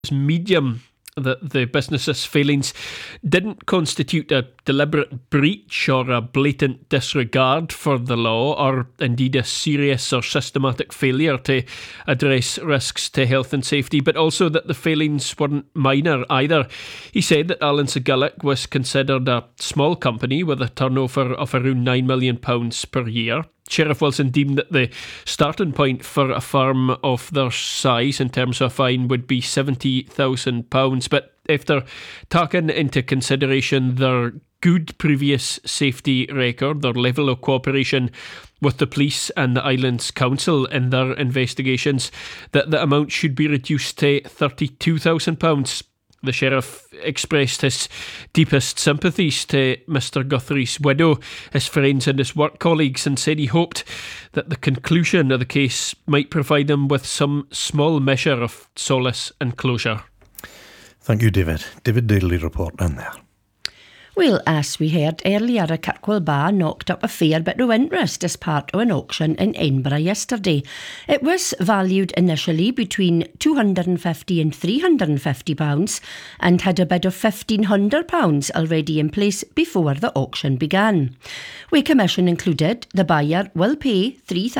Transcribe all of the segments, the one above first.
medium that the business's failings didn't constitute a deliberate breach or a blatant disregard for the law, or indeed a serious or systematic failure to address risks to health and safety, but also that the failings weren't minor either. He said that Allan Segulloch was considered a small company with a turnover of around £9 million per year. Sheriff Wilson deemed that the starting point for a firm of their size in terms of a fine would be £70,000, but after taking into consideration their good previous safety record, their level of cooperation with the police and the island's council in their investigations, that the amount should be reduced to £32,000. The Sheriff expressed his deepest sympathies to Mr Guthrie's widow, his friends and his work colleagues, and said he hoped that the conclusion of the case might provide him with some small measure of solace and closure. Thank you, David. David Daly reporting there. Well, as we heard earlier, a Kirkwall bar knocked up a fair bit of interest as part of an auction in Edinburgh yesterday. It was valued initially between £250 and £350 and had a bid of £1,500 already in place before the auction began. Where commission included, the buyer will pay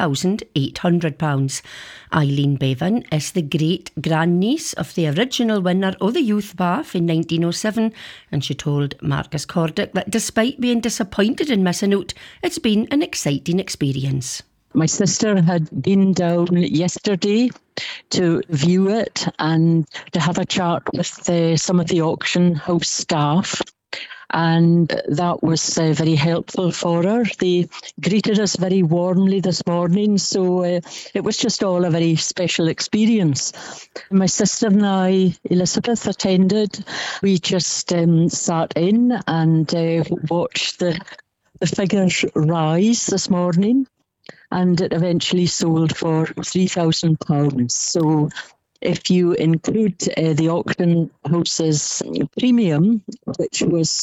£3,800. Eileen Bevan is the great-grandniece of the original winner of the Youth Bath in 1907, and she told Marcus Cordick that despite being disappointed in missing out, it's been an exciting experience. My sister had been down yesterday to view it and to have a chat with some of the auction house staff. And that was very helpful for her. They greeted us very warmly this morning, so it was just all a very special experience. My sister and I, Elizabeth, attended. We just sat in and watched the figures rise this morning, and it eventually sold for £3,000. So if you include the auction house's premium, which was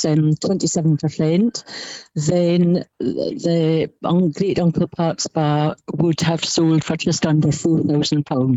27%, then the Great Uncle Pat's Bar would have sold for just under £4,000.